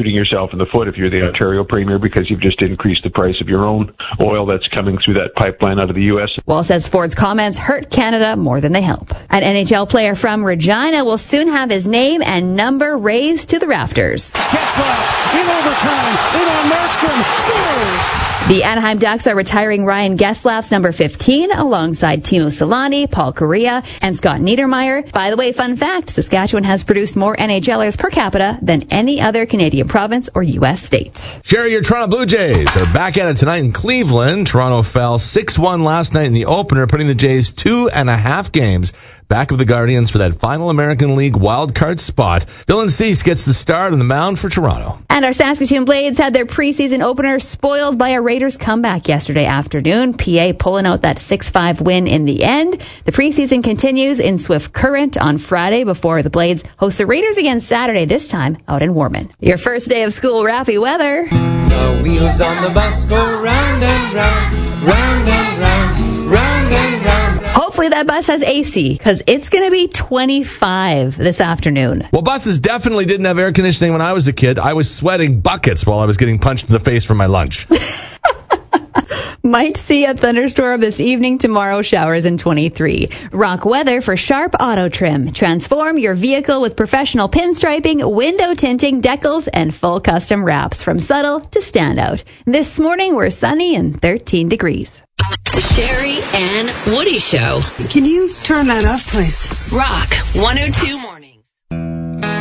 shooting yourself in the foot if you're the Ontario Premier because you've just increased the price of your own oil that's coming through that pipeline out of the U.S. Wall says Ford's comments hurt Canada more than they help. An NHL player from Regina will soon have his name and number raised to the rafters. Getzlaff in overtime. In on Markstrom. Scores! The Anaheim Ducks are retiring Ryan Getzlaff's number 15 alongside Timo Solani, Paul Correa, and Scott Niedermayer. By the way, fun fact, Saskatchewan has produced more NHLers per capita than any other Canadian province or U.S. state. Sherry, your Toronto Blue Jays are back at it tonight in Cleveland. Toronto fell 6-1 last night in the opener, putting the Jays 2.5 games back of the Guardians for that final American League wildcard spot. Dylan Cease gets the start on the mound for Toronto. And our Saskatoon Blades had their preseason opener spoiled by a Raiders comeback yesterday afternoon. PA pulling out that 6-5 win in the end. The preseason continues in Swift Current on Friday before the Blades host the Raiders again Saturday, this time out in Warman. Your first day of school, Raffy weather. The wheels on the bus go round and round, round and round, round and round. Hopefully that bus has AC, because it's going to be 25 this afternoon. Well, buses definitely didn't have air conditioning when I was a kid. I was sweating buckets while I was getting punched in the face for my lunch. Might see a thunderstorm this evening, tomorrow showers in 23. Rock weather for Sharp Auto Trim. Transform your vehicle with professional pinstriping, window tinting, decals, and full custom wraps from subtle to standout. This morning we're sunny and 13 degrees. The Sherry and Woody Show. Can you turn that up, please? Rock 102 more.